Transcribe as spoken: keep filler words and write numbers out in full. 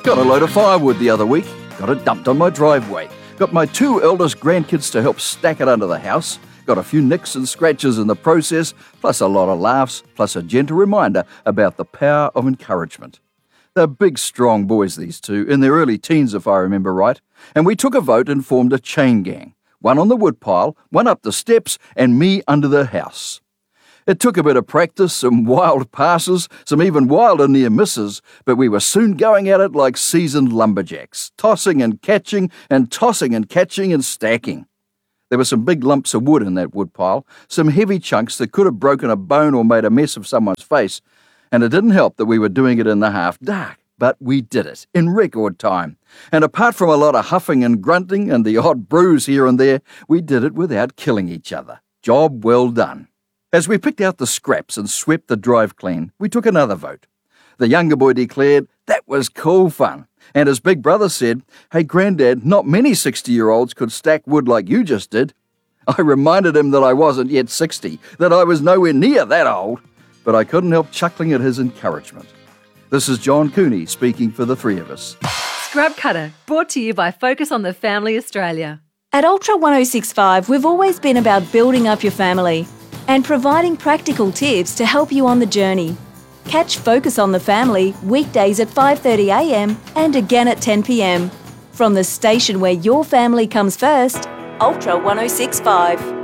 Got a load of firewood the other week. Got it dumped on my driveway. Got my two eldest grandkids to help stack it under the house. Got a few nicks and scratches in the process, plus a lot of laughs, plus a gentle reminder about the power of encouragement. They're big, strong boys, these two, in their early teens if I remember right, and we took a vote and formed a chain gang. One on the woodpile, one up the steps, and me under the house. It took a bit of practice, some wild passes, some even wilder near misses, but we were soon going at it like seasoned lumberjacks, tossing and catching and tossing and catching and stacking. There were some big lumps of wood in that woodpile, some heavy chunks that could have broken a bone or made a mess of someone's face, and it didn't help that we were doing it in the half dark. But we did it in record time. And apart from a lot of huffing and grunting and the odd bruise here and there, we did it without killing each other. Job well done. As we picked out the scraps and swept the drive clean, we took another vote. The younger boy declared that was cool fun. And his big brother said, "Hey, Grandad, not many sixty-year-olds could stack wood like you just did." I reminded him that I wasn't yet sixty, that I was nowhere near that old. But I couldn't help chuckling at his encouragement. This is John Cooney speaking for the three of us. Scrub Cutter, brought to you by Focus on the Family Australia. At Ultra one oh six point five, we've always been about building up your family and providing practical tips to help you on the journey. Catch Focus on the Family weekdays at five thirty a m and again at ten p m. From the station where your family comes first, Ultra one oh six point five.